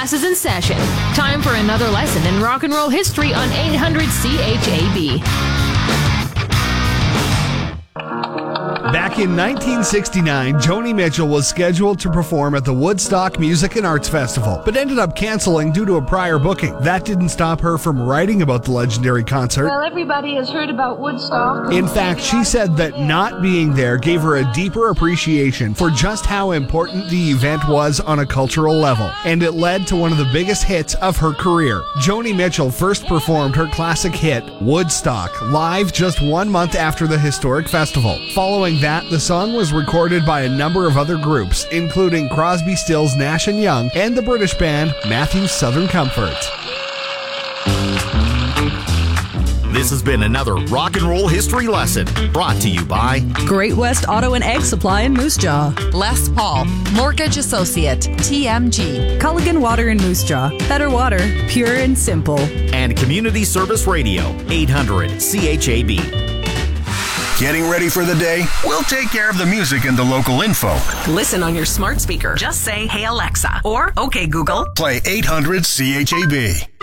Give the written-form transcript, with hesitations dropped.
classes in session. Time for another lesson in rock and roll history on 800 CHAB. Back in 1969, Joni Mitchell was scheduled to perform at the Woodstock Music and Arts Festival, but ended up canceling due to a prior booking. That didn't stop her from writing about the legendary concert. Well, everybody has heard about Woodstock. In fact, she said that not being there gave her a deeper appreciation for just how important the event was on a cultural level, and it led to one of the biggest hits of her career. Joni Mitchell first performed her classic hit, Woodstock, live just 1 month after the historic festival. Following that, the song was recorded by a number of other groups, including Crosby, Stills, Nash & Young, and the British band Matthew's Southern Comfort. This has been another Rock and Roll History Lesson brought to you by Great West Auto and Egg Supply in Moose Jaw, Les Paul, Mortgage Associate, TMG, Culligan Water in Moose Jaw, better water, pure and simple, and Community Service Radio, 800 CHAB. Getting ready for the day? We'll take care of the music and the local info. Listen on your smart speaker. Just say, "Hey Alexa," or "Okay Google." Play 800 CHAB.